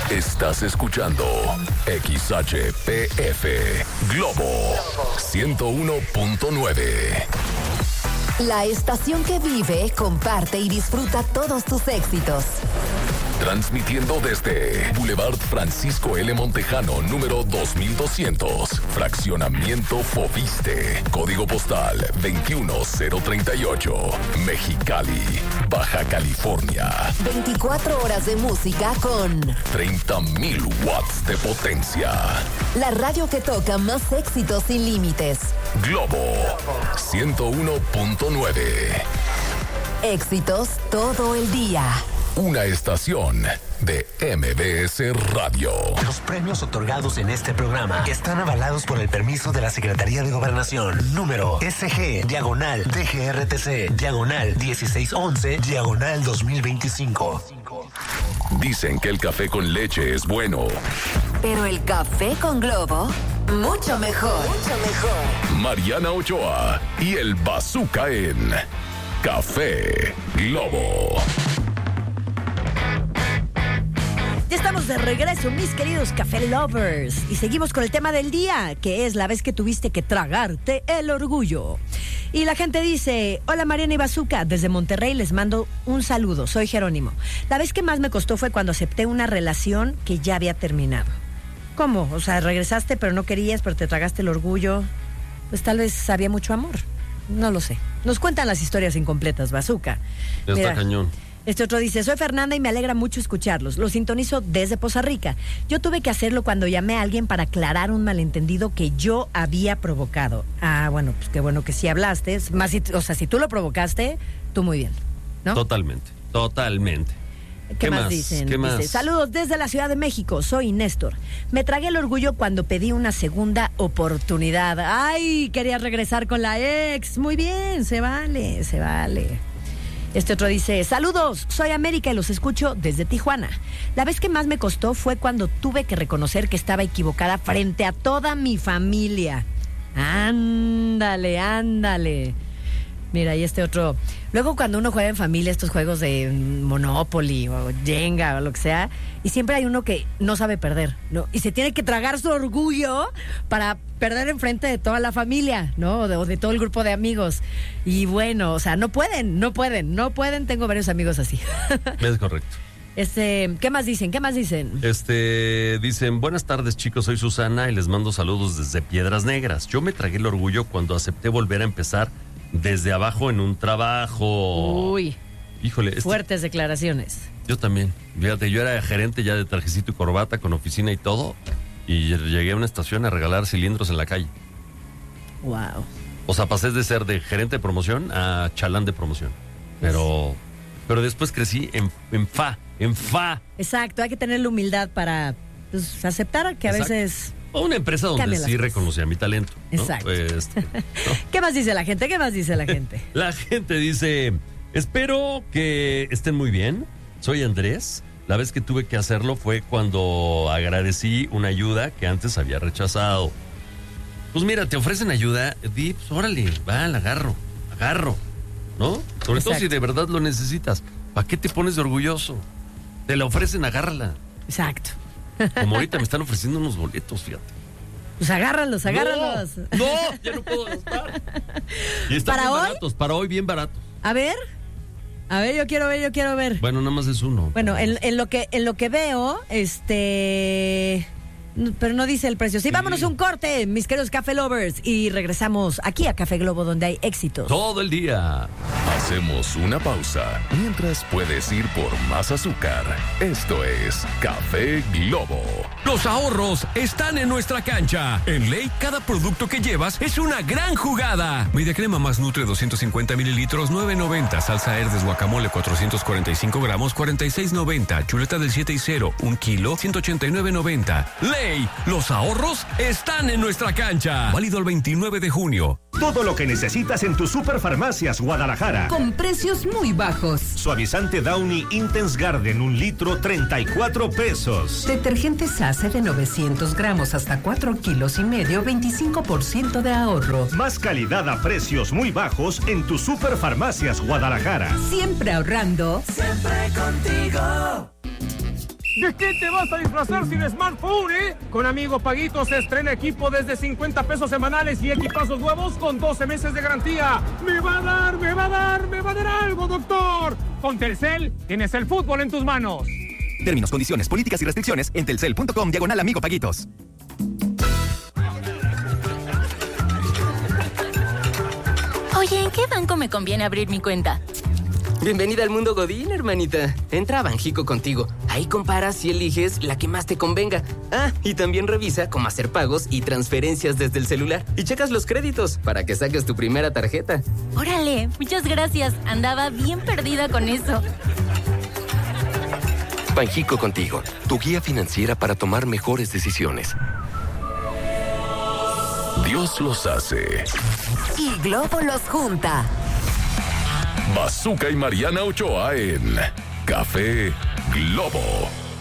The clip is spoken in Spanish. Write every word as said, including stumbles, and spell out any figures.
Estás escuchando X H P F Globo ciento uno punto nueve. La estación que vive, comparte y disfruta todos tus éxitos. Transmitiendo desde Boulevard Francisco L. Montejano, número dos mil doscientos. Fraccionamiento Fobiste. Código postal veintiuno cero treinta y ocho. Mexicali, Baja California. veinticuatro horas de música con treinta mil watts de potencia. la radio que toca más éxitos sin límites. Globo ciento uno punto nueve. Éxitos todo el día. Una estación de M B S Radio. Los premios otorgados en este programa están avalados por el permiso de la Secretaría de Gobernación. Número S G, diagonal, D G R T C, diagonal, dieciséis once, diagonal dos mil veinticinco. Dicen que el café con leche es bueno. Pero el café con Globo, mucho mejor. Mucho mejor. Mariana Ochoa y el Bazooka en Café Globo. Ya estamos de regreso, mis queridos Café Lovers. Y seguimos con el tema del día, que es la vez que tuviste que tragarte el orgullo. Y la gente dice: hola Mariana y Bazooka, desde Monterrey les mando un saludo, soy Jerónimo. La vez que más me costó fue cuando acepté una relación que ya había terminado. ¿Cómo? O sea, regresaste pero no querías, pero te tragaste el orgullo. Pues tal vez había mucho amor. No lo sé. Nos cuentan las historias incompletas, Bazooka. Ya está cañón. Este otro dice: soy Fernanda y me alegra mucho escucharlos. Los sintonizo desde Poza Rica. Yo tuve que hacerlo cuando llamé a alguien para aclarar un malentendido que yo había provocado. Ah, bueno, pues qué bueno que sí hablaste. Más si, o sea, si tú lo provocaste, tú muy bien, ¿no? Totalmente, totalmente. ¿Qué, ¿Qué más, más? dicen? ¿Qué más? Dice: saludos desde la Ciudad de México, soy Néstor. Me tragué el orgullo cuando pedí una segunda oportunidad. Ay, quería regresar con la ex. Muy bien, se vale, se vale. Este otro dice: saludos, soy América y los escucho desde Tijuana. La vez que más me costó fue cuando tuve que reconocer que estaba equivocada frente a toda mi familia. Ándale, ándale. Mira, y este otro. Luego cuando uno juega en familia estos juegos de Monopoly o Jenga o lo que sea, y siempre hay uno que no sabe perder, ¿no? Y se tiene que tragar su orgullo para perder enfrente de toda la familia, ¿no? O de, o de todo el grupo de amigos. Y bueno, o sea, no pueden, no pueden, no pueden. Tengo varios amigos así. Es correcto. Este, ¿qué más dicen? ¿Qué más dicen? Este, dicen: buenas tardes, chicos, soy Susana y les mando saludos desde Piedras Negras. Yo me tragué el orgullo cuando acepté volver a empezar desde abajo en un trabajo. Uy. Híjole. Este, fuertes declaraciones. Yo también. Fíjate, yo era gerente ya de trajecito y corbata con oficina y todo. Y llegué a una estación a regalar cilindros en la calle. Wow. O sea, pasé de ser de gerente de promoción a chalán de promoción. Pero, pero después crecí en, en fa, en fa. Exacto, hay que tener la humildad para pues, aceptar que a Exacto. veces... O una empresa donde Cambia las sí cosas. reconocía mi talento, ¿no? Exacto. Pues, ¿no? ¿Qué más dice la gente? ¿Qué más dice la gente? La gente dice: espero que estén muy bien. Soy Andrés. La vez que tuve que hacerlo fue cuando agradecí una ayuda que antes había rechazado. Pues mira, te ofrecen ayuda, di, pues órale, va, la agarro, agarro, ¿no? Sobre Exacto. todo si de verdad lo necesitas. ¿Para qué te pones de orgulloso? Te la ofrecen, agárrala. Exacto. Como ahorita me están ofreciendo unos boletos, fíjate. Pues agárralos, agárralos. No, no, ya no puedo gastar. Y están ¿Para bien hoy? baratos, para hoy bien baratos. A ver, a ver, yo quiero ver, yo quiero ver. Bueno, nada más es uno. Bueno, en, en lo que en lo que veo, este... Pero no dice el precio. Sí, Sí. vámonos a un corte, mis queridos Café Lovers. Y regresamos aquí a Café Globo, donde hay éxitos. Todo el día. Hacemos una pausa mientras puedes ir por más azúcar. Esto es Café Globo. Los ahorros están en nuestra cancha. En Ley, cada producto que llevas es una gran jugada. Media crema más nutre doscientos cincuenta mililitros, nueve noventa. Salsa Herdes guacamole cuatrocientos cuarenta y cinco gramos, cuarenta y seis noventa. Chuleta del siete y cero, un kilo, ciento ochenta y nueve noventa. Ley, los ahorros están en nuestra cancha. Válido el veintinueve de junio. Todo lo que necesitas en tus Superfarmacias Guadalajara. Con precios muy bajos. Suavizante Downy Intense Garden, un litro, treinta y cuatro pesos. Detergente Sase de novecientos gramos hasta cuatro kilos y medio, veinticinco por ciento de ahorro. Más calidad a precios muy bajos en tus Superfarmacias Guadalajara. Siempre ahorrando. Siempre contigo. ¿De qué te vas a disfrazar sin smartphone, eh? Con Amigo Paguitos se estrena equipo desde cincuenta pesos semanales y equipazos nuevos con doce meses de garantía. ¡Me va a dar, me va a dar, me va a dar algo, doctor! Con Telcel tienes el fútbol en tus manos. Términos, condiciones, políticas y restricciones en telcel punto com diagonal Amigo Paguitos. Oye, ¿en qué banco me conviene abrir mi cuenta? Bienvenida al mundo Godín, hermanita. Entra a Banjico contigo. Ahí comparas y eliges la que más te convenga. Ah, y también revisa cómo hacer pagos y transferencias desde el celular. Y checas los créditos para que saques tu primera tarjeta. Órale, muchas gracias. Andaba bien perdida con eso. Banjico contigo, tu guía financiera para tomar mejores decisiones. Dios los hace. Y Globo los junta. Bazooka y Mariana Ochoa en Café Globo.